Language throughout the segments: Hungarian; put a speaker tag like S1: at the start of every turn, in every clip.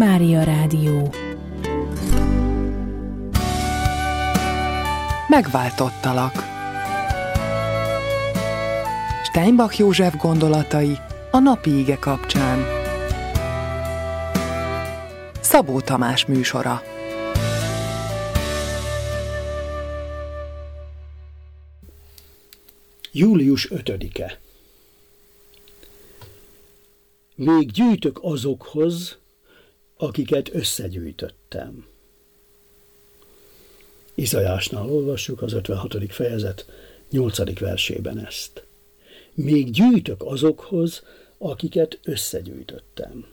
S1: Mária Rádió.
S2: Megváltottalak. Steinbach József gondolatai a napi ige kapcsán. Szabó Tamás műsora.
S3: Július 5-e. Még gyűjtök azokhoz, akiket összegyűjtöttem. Izaiásnál olvassuk az 56. fejezet 8. versében ezt. Még gyűjtök azokhoz, akiket összegyűjtöttem.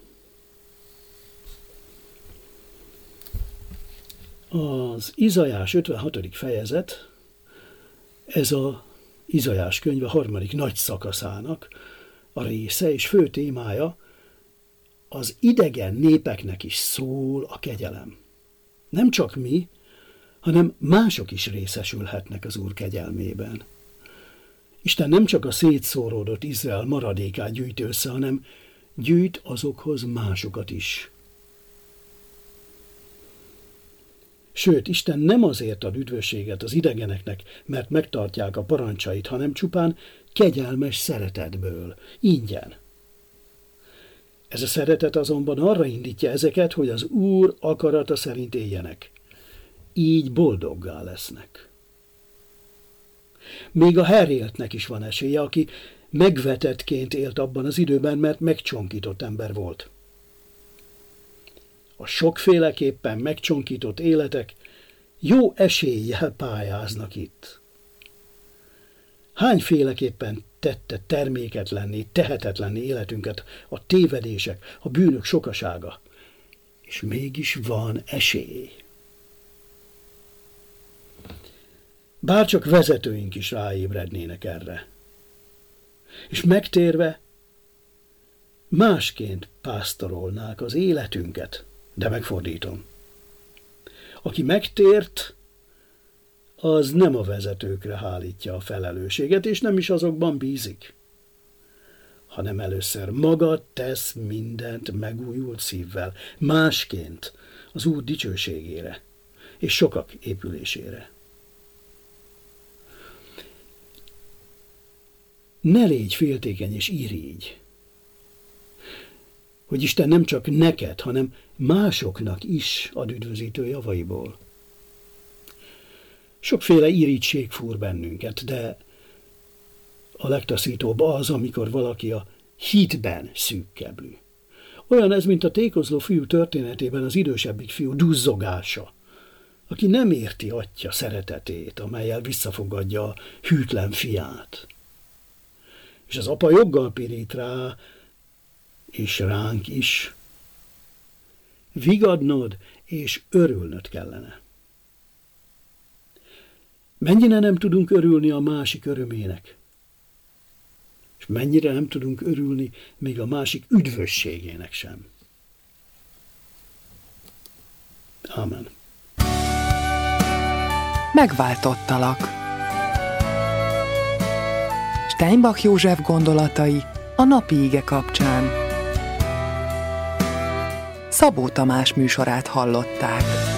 S3: Az Izaiás 56. fejezet, ez a Izaiás könyve harmadik nagy szakaszának a része, és fő témája az idegen népeknek is szól a kegyelem. Nem csak mi, hanem mások is részesülhetnek az Úr kegyelmében. Isten nem csak a szétszóródott Izrael maradékát gyűjti össze, hanem gyűjt azokhoz másokat is. Sőt, Isten nem azért ad üdvösséget az idegeneknek, mert megtartják a parancsait, hanem csupán kegyelmes szeretetből, ingyen. Ez a szeretet azonban arra indítja ezeket, hogy az Úr akarata szerint éljenek. Így boldoggá lesznek. Még a heréltnek is van esélye, aki megvetettként élt abban az időben, mert megcsonkított ember volt. A sokféleképpen megcsonkított életek jó eséllyel pályáznak itt. Hányféleképpen tette terméketlenné, tehetetlenné életünket a tévedések, a bűnök sokasága, és mégis van esély. Bárcsak vezetőink is ráébrednének erre. És megtérve másként pásztorolnák az életünket, de megfordítom. Aki megtért, az nem a vezetőkre hálítja a felelősséget, és nem is azokban bízik, hanem először maga tesz mindent megújult szívvel, másként az Úr dicsőségére és sokak épülésére. Ne légy féltékeny és irigy, hogy Isten nem csak neked, hanem másoknak is ad üdvözítő javaiból. Sokféle irigység fúr bennünket, de a legtaszítóbb az, amikor valaki a hitben szűkkeblű. Olyan ez, mint a tékozló fiú történetében az idősebbik fiú duzzogása, aki nem érti atya szeretetét, amellyel visszafogadja a hűtlen fiát. És az apa joggal pirít rá, és ránk is. Vigadnod és örülnöd kellene. Mennyire nem tudunk örülni a másik örömének, és mennyire nem tudunk örülni még a másik üdvösségének sem. Ámen.
S2: Megváltottalak. Steinbach József gondolatai a napi ige kapcsán. Szabó Tamás műsorát hallották.